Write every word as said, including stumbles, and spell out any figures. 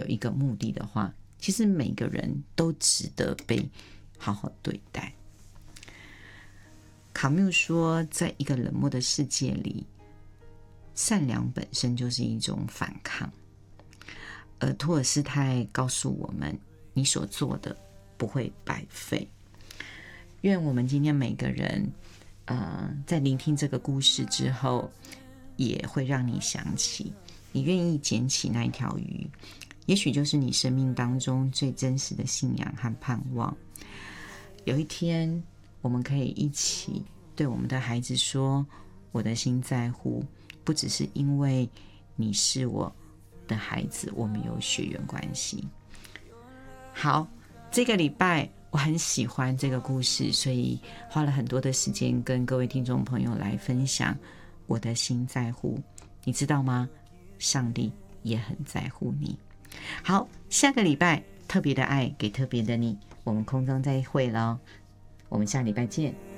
一个目的的话，其实每个人都值得被好好对待。卡缪说，在一个冷漠的世界里，善良本身就是一种反抗。而托尔斯泰告诉我们，你所做的不会白费。愿我们今天每个人呃，在聆听这个故事之后，也会让你想起，你愿意捡起那一条鱼，也许就是你生命当中最真实的信仰和盼望。有一天我们可以一起对我们的孩子说，我的心在乎，不只是因为你是我的孩子，我们有血缘关系。好，这个礼拜我很喜欢这个故事，所以花了很多的时间跟各位听众朋友来分享我的心在乎。你知道吗？上帝也很在乎你。好，下个礼拜特别的爱给特别的你，我们空中再会了，我们下礼拜见。